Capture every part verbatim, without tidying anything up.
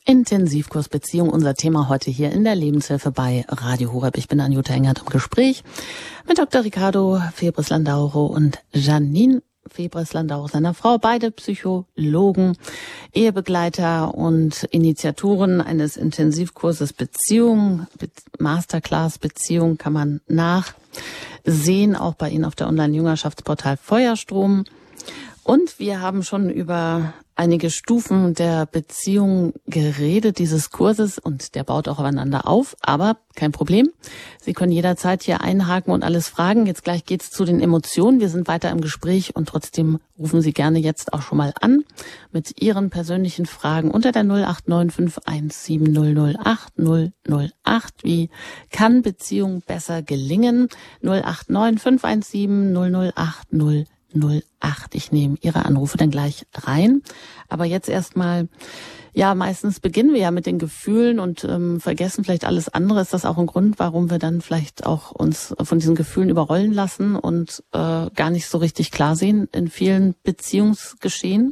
Intensivkurs Beziehung, unser Thema heute hier in der Lebenshilfe bei Radio Horeb. Ich bin Anjuta Engert im Gespräch mit Doktor Ricardo Febres-Landauro und Janine Febres-Landauro, seiner Frau, beide Psychologen, Ehebegleiter und Initiatoren eines Intensivkurses Beziehung, Masterclass Beziehung kann man nachsehen, auch bei Ihnen auf der Online-Jüngerschaftsportal Feuerstrom. Und wir haben schon über einige Stufen der Beziehung geredet, dieses Kurses, und der baut auch aufeinander auf, aber kein Problem. Sie können jederzeit hier einhaken und alles fragen. Jetzt gleich geht's zu den Emotionen. Wir sind weiter im Gespräch und trotzdem rufen Sie gerne jetzt auch schon mal an mit Ihren persönlichen Fragen unter der null acht neun fünf eins sieben null null acht null null acht. Wie kann Beziehung besser gelingen? null acht neun fünf eins sieben null null acht null null acht. Ich nehme Ihre Anrufe dann gleich rein. Aber jetzt erstmal, ja, meistens beginnen wir ja mit den Gefühlen und ähm, vergessen vielleicht alles andere. Ist das auch ein Grund, warum wir dann vielleicht auch uns von diesen Gefühlen überrollen lassen und äh, gar nicht so richtig klar sehen in vielen Beziehungsgeschehen?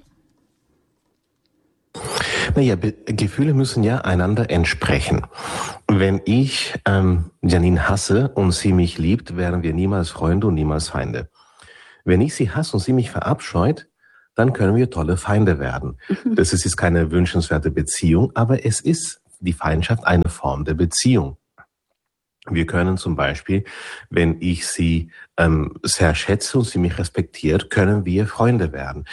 Naja, Be- Gefühle müssen ja einander entsprechen. Wenn ich ähm, Janine hasse und sie mich liebt, wären wir niemals Freunde und niemals Feinde. Wenn ich sie hasse und sie mich verabscheut, dann können wir tolle Feinde werden. Das ist jetzt keine wünschenswerte Beziehung, aber es ist die Feindschaft eine Form der Beziehung. Wir können zum Beispiel, wenn ich sie ähm, sehr schätze und sie mich respektiert, können wir Freunde werden.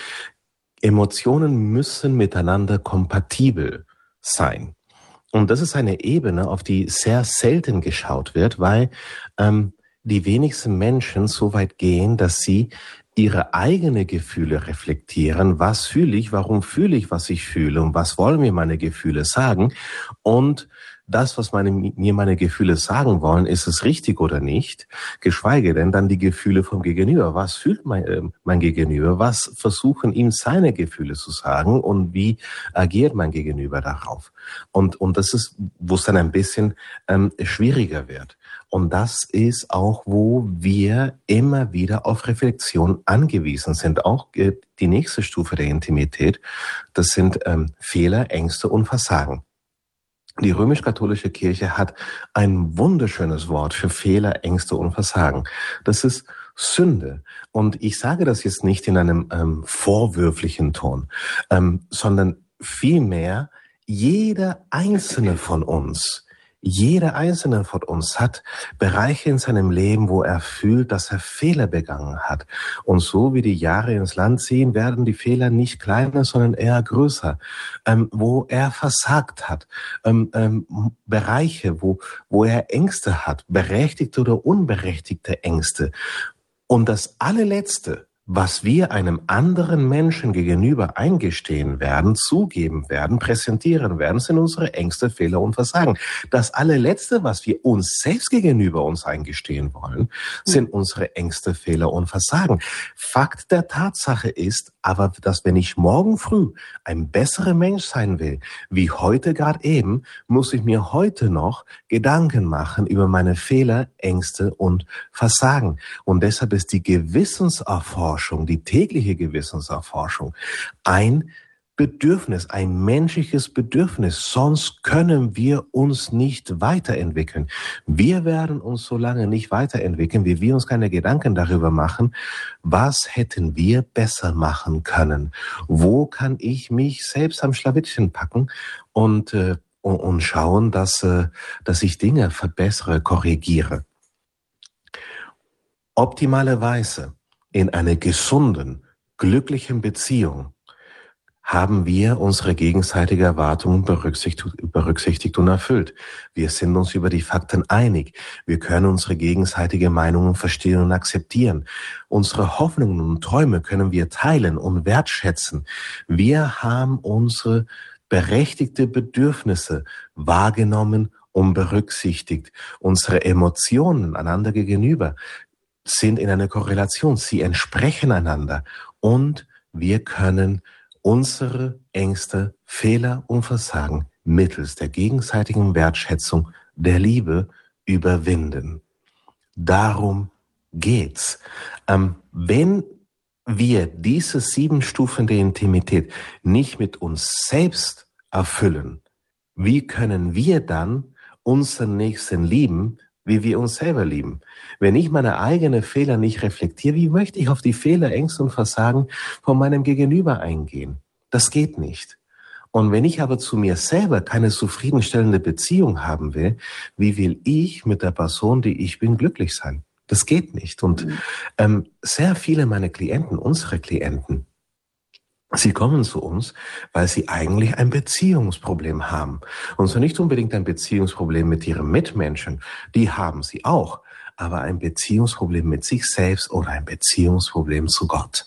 Emotionen müssen miteinander kompatibel sein. Und das ist eine Ebene, auf die sehr selten geschaut wird, weil ähm, die wenigsten Menschen so weit gehen, dass sie ihre eigenen Gefühle reflektieren. Was fühle ich? Warum fühle ich, was ich fühle? Und was wollen mir meine Gefühle sagen? Und das, was meine, mir meine Gefühle sagen wollen, ist es richtig oder nicht? Geschweige denn dann die Gefühle vom Gegenüber. Was fühlt mein, äh, mein Gegenüber? Was versuchen ihm seine Gefühle zu sagen? Und wie agiert mein Gegenüber darauf? Und, und das ist, wo es dann ein bisschen ähm, schwieriger wird. Und das ist auch, wo wir immer wieder auf Reflexion angewiesen sind. Auch äh, die nächste Stufe der Intimität, das sind ähm, Fehler, Ängste und Versagen. Die römisch-katholische Kirche hat ein wunderschönes Wort für Fehler, Ängste und Versagen. Das ist Sünde. Und ich sage das jetzt nicht in einem ähm, vorwürflichen Ton, ähm, sondern vielmehr jeder einzelne von uns, Jeder einzelne von uns hat Bereiche in seinem Leben, wo er fühlt, dass er Fehler begangen hat. Und so wie die Jahre ins Land ziehen, werden die Fehler nicht kleiner, sondern eher größer. Ähm, wo er versagt hat. Ähm, ähm, Bereiche, wo, wo er Ängste hat, berechtigte oder unberechtigte Ängste. Und das allerletzte, was wir einem anderen Menschen gegenüber eingestehen werden, zugeben werden, präsentieren werden, sind unsere Ängste, Fehler und Versagen. Das allerletzte, was wir uns selbst gegenüber uns eingestehen wollen, sind unsere Ängste, Fehler und Versagen. Fakt der Tatsache ist aber, dass wenn ich morgen früh ein besserer Mensch sein will, wie heute gerade eben, muss ich mir heute noch Gedanken machen über meine Fehler, Ängste und Versagen. Und deshalb ist die Gewissenserforschung, die tägliche Gewissenserforschung, ein Bedürfnis, ein menschliches Bedürfnis. Sonst können wir uns nicht weiterentwickeln. Wir werden uns so lange nicht weiterentwickeln, wie wir uns keine Gedanken darüber machen, was hätten wir besser machen können? Wo kann ich mich selbst am Schlawittchen packen und, äh, und, und schauen, dass, äh, dass ich Dinge verbessere, korrigiere? Optimalerweise in einer gesunden, glücklichen Beziehung haben wir unsere gegenseitige Erwartungen berücksichtigt, berücksichtigt und erfüllt. Wir sind uns über die Fakten einig. Wir können unsere gegenseitige Meinungen verstehen und akzeptieren. Unsere Hoffnungen und Träume können wir teilen und wertschätzen. Wir haben unsere berechtigte Bedürfnisse wahrgenommen und berücksichtigt. Unsere Emotionen einander gegenüber sind in einer Korrelation. Sie entsprechen einander und wir können unsere Ängste, Fehler und Versagen mittels der gegenseitigen Wertschätzung der Liebe überwinden. Darum geht's. Ähm, wenn wir diese sieben Stufen der Intimität nicht mit uns selbst erfüllen, wie können wir dann unseren Nächsten lieben, wie wir uns selber lieben? Wenn ich meine eigenen Fehler nicht reflektiere, wie möchte ich auf die Fehler, Ängste und Versagen von meinem Gegenüber eingehen? Das geht nicht. Und wenn ich aber zu mir selber keine zufriedenstellende Beziehung haben will, wie will ich mit der Person, die ich bin, glücklich sein? Das geht nicht. Und mhm. ähm, sehr viele meiner Klienten, unsere Klienten, sie kommen zu uns, weil sie eigentlich ein Beziehungsproblem haben. Und zwar nicht unbedingt ein Beziehungsproblem mit ihren Mitmenschen, die haben sie auch, aber ein Beziehungsproblem mit sich selbst oder ein Beziehungsproblem zu Gott.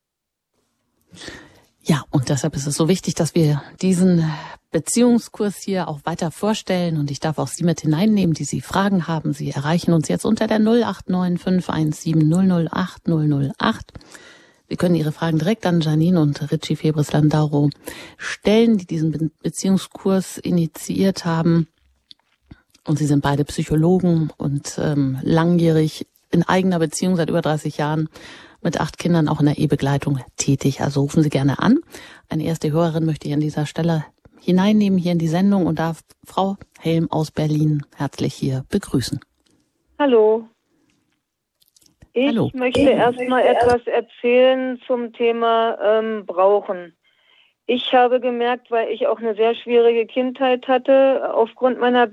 Ja, und deshalb ist es so wichtig, dass wir diesen Beziehungskurs hier auch weiter vorstellen. Und ich darf auch Sie mit hineinnehmen, die Sie Fragen haben. Sie erreichen uns jetzt unter der null acht neun fünf eins sieben null null acht null null acht. Sie können Ihre Fragen direkt an Janine und Richie Febres-Landauro stellen, die diesen Be- Beziehungskurs initiiert haben. Und Sie sind beide Psychologen und ähm, langjährig in eigener Beziehung seit über dreißig Jahren mit acht Kindern auch in der Ehebegleitung tätig. Also rufen Sie gerne an. Eine erste Hörerin möchte ich an dieser Stelle hineinnehmen hier in die Sendung und darf Frau Helm aus Berlin herzlich hier begrüßen. Hallo. Ich Hallo. möchte erstmal etwas erzählen zum Thema ähm, Brauchen. Ich habe gemerkt, weil ich auch eine sehr schwierige Kindheit hatte, aufgrund meiner